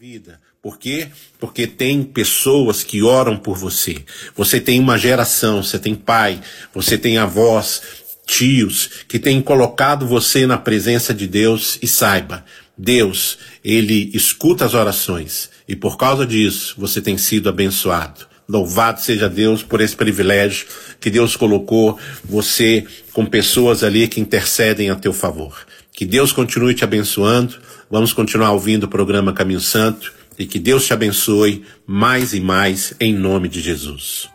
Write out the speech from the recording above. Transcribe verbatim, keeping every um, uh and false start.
vida. Por quê? Porque tem pessoas que oram por você. Você tem uma geração, você tem pai, você tem avós, tios, que têm colocado você na presença de Deus. E saiba, Deus, Ele escuta as orações. E por causa disso, você tem sido abençoado. Louvado seja Deus por esse privilégio que Deus colocou você com pessoas ali que intercedem a teu favor. Que Deus continue te abençoando. Vamos continuar ouvindo o programa Caminho Santo e que Deus te abençoe mais e mais em nome de Jesus.